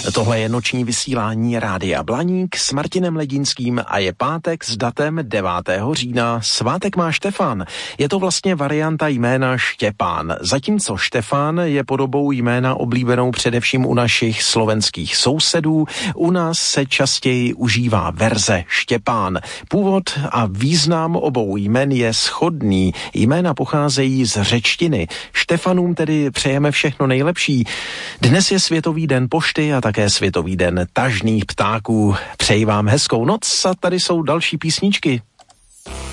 Tohle je noční vysílání Rádia Blaník s Martinem Ledínským a je pátek s datem 9. října. Svátek má Štefan. Je to vlastně varianta jména Štěpán. Zatímco Štefán je podobou jména oblíbenou především u našich slovenských sousedů, u nás se častěji užívá verze Štěpán. Původ a význam obou jmen je shodný. Jména pocházejí z řečtiny. Štefanům tedy přejeme všechno nejlepší. Dnes je Světový den pošty a také Světový den tažných ptáků. Přeji vám hezkou noc a tady jsou další písničky.